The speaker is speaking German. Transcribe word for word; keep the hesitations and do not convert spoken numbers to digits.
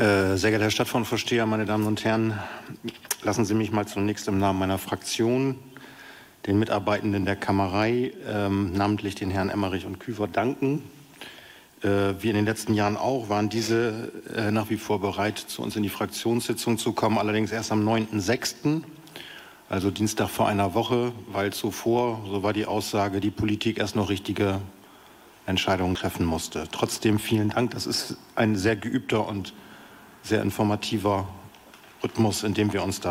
Sehr geehrter Herr Stadtfondsvorsteher, meine Damen und Herren, lassen Sie mich mal zunächst im Namen meiner Fraktion den Mitarbeitenden der Kammerei, ähm, namentlich den Herren Emmerich und Küfer, danken. Äh, wie in den letzten Jahren auch, waren diese äh, nach wie vor bereit, zu uns in die Fraktionssitzung zu kommen, allerdings erst am neunten sechsten, also Dienstag vor einer Woche, weil zuvor, so war die Aussage, die Politik erst noch richtige Entscheidungen treffen musste. Trotzdem vielen Dank, das ist ein sehr geübter und sehr informativer Rhythmus, in dem wir uns da